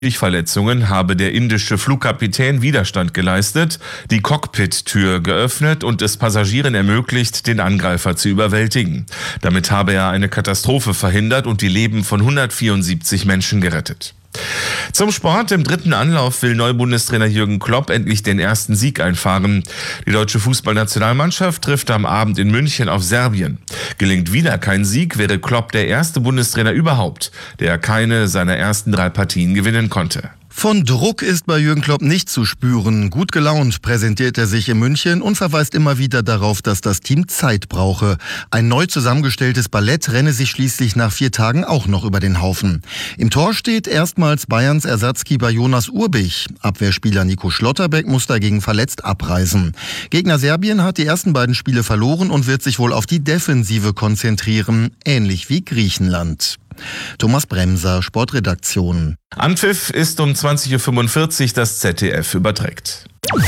Verletzungen habe der indische Flugkapitän Widerstand geleistet, die Cockpit-Tür geöffnet und es Passagieren ermöglicht, den Angreifer zu überwältigen. Damit habe er eine Katastrophe verhindert und die Leben von 174 Menschen gerettet. Zum Sport. Im dritten Anlauf will Neubundestrainer Jürgen Klopp endlich den ersten Sieg einfahren. Die deutsche Fußballnationalmannschaft trifft am Abend in München auf Serbien. Gelingt wieder kein Sieg, wäre Klopp der erste Bundestrainer überhaupt, der keine seiner ersten 3 Partien gewinnen konnte. Von Druck ist bei Jürgen Klopp nicht zu spüren. Gut gelaunt präsentiert er sich in München und verweist immer wieder darauf, dass das Team Zeit brauche. Ein neu zusammengestelltes Ballett renne sich schließlich nach 4 Tagen auch noch über den Haufen. Im Tor steht erstmals Bayerns Ersatzkeeper Jonas Urbich. Abwehrspieler Nico Schlotterbeck muss dagegen verletzt abreisen. Gegner Serbien hat die ersten beiden Spiele verloren und wird sich wohl auf die Defensive konzentrieren, ähnlich wie Griechenland. Thomas Bremser, Sportredaktion. Anpfiff ist um 20.45 Uhr, das ZDF überträgt.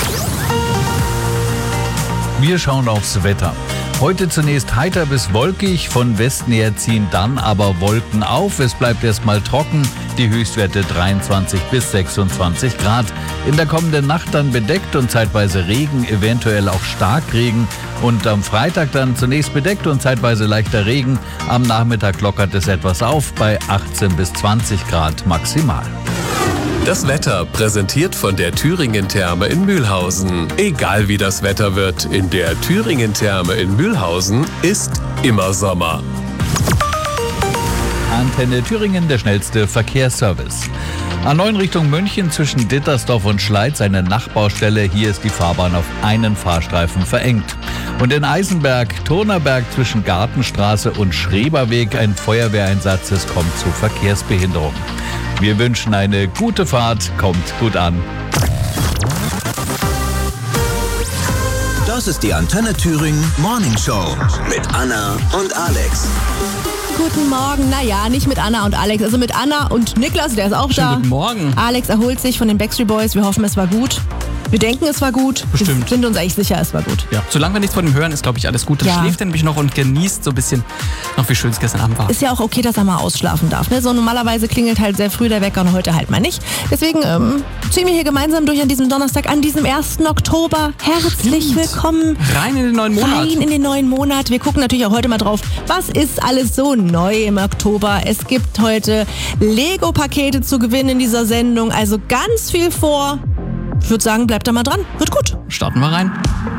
Wir schauen aufs Wetter. Heute zunächst heiter bis wolkig, von Westen her ziehen dann aber Wolken auf. Es bleibt erstmal trocken, die Höchstwerte 23 bis 26 Grad. In der kommenden Nacht dann bedeckt und zeitweise Regen, eventuell auch Starkregen. Und am Freitag dann zunächst bedeckt und zeitweise leichter Regen. Am Nachmittag lockert es etwas auf bei 18 bis 20 Grad maximal. Das Wetter präsentiert von der Thüringen-Therme in Mühlhausen. Egal wie das Wetter wird, in der Thüringen-Therme in Mühlhausen ist immer Sommer. Antenne Thüringen, der schnellste Verkehrsservice. A9 Richtung München zwischen Dittersdorf und Schleiz eine Nachbaustelle. Hier ist die Fahrbahn auf einen Fahrstreifen verengt. Und in Eisenberg, Turnerberg zwischen Gartenstraße und Schreberweg ein Feuerwehreinsatz. Es kommt zu Verkehrsbehinderung. Wir wünschen eine gute Fahrt, kommt gut an. Das ist die Antenne Thüringen Morning Show mit Anna und Alex. Guten Morgen. Naja, nicht mit Anna und Alex, also mit Anna und Niklas, der ist auch da. Guten Morgen. Alex erholt sich von den Backstreet Boys. Wir hoffen, es war gut. Wir denken, es war gut. Bestimmt. Wir sind uns eigentlich sicher, es war gut. Ja. Solange wir nichts von dem hören, ist, glaube ich, alles gut. Dann schläft er nämlich noch und genießt so ein bisschen noch, wie schön es gestern Abend war. Ist ja auch okay, dass er mal ausschlafen darf. Ne? So normalerweise klingelt halt sehr früh der Wecker und heute halt mal nicht. Deswegen ziehen wir hier gemeinsam durch an diesem Donnerstag, an diesem 1. Oktober. Herzlich willkommen. Rein in den neuen Monat. Rein in den neuen Monat. Wir gucken natürlich auch heute mal drauf, was ist alles so neu im Oktober. Es gibt heute Lego-Pakete zu gewinnen in dieser Sendung. Also ganz viel vor. Ich würde sagen, bleibt da mal dran. Wird gut. Starten wir rein.